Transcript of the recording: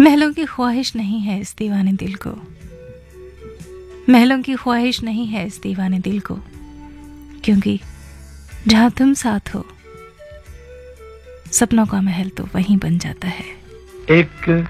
महलों की ख्वाहिश नहीं है इस दीवाने दिल को, महलों की ख्वाहिश नहीं है इस दीवाने दिल को, क्योंकि जहां तुम साथ हो सपनों का महल तो वहीं बन जाता है। एक